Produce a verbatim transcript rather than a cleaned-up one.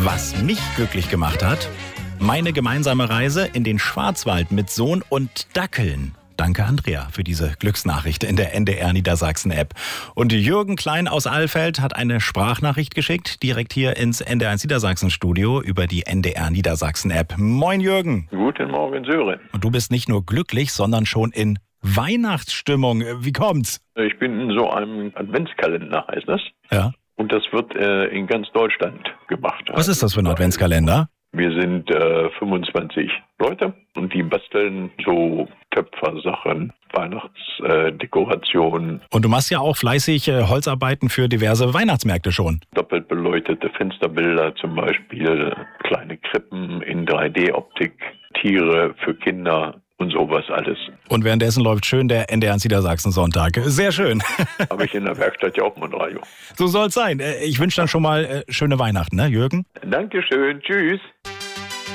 Was mich glücklich gemacht hat? Meine gemeinsame Reise in den Schwarzwald mit Sohn und Dackeln. Danke, Andrea, für diese Glücksnachricht in der N D R Niedersachsen-App. Und Jürgen Klein aus Alfeld hat eine Sprachnachricht geschickt, direkt hier ins N D R eins Niedersachsen-Studio über die N D R Niedersachsen-App. Moin, Jürgen. Guten Morgen, Sören. Und du bist nicht nur glücklich, sondern schon in Weihnachtsstimmung. Wie kommt's? Ich bin in so einem Adventskalender, heißt das. Ja. Und das wird äh, in ganz Deutschland gemacht. Was ist das für ein Adventskalender? Wir sind äh, fünfundzwanzig Leute und die basteln so Töpfersachen, Weihnachtsdekorationen. Äh, und du machst ja auch fleißig äh, Holzarbeiten für diverse Weihnachtsmärkte schon. Doppelt beleuchtete Fensterbilder zum Beispiel, kleine Krippen in drei D Optik, Tiere für Kinder und sowas alles. Und währenddessen läuft schön der N D R eins Niedersachsen-Sonntag. Sehr schön. Habe ich in der Werkstatt ja auch mal ein Radio. So soll's sein. Ich wünsche dann schon mal äh, schöne Weihnachten, ne, Jürgen? Dankeschön. Tschüss.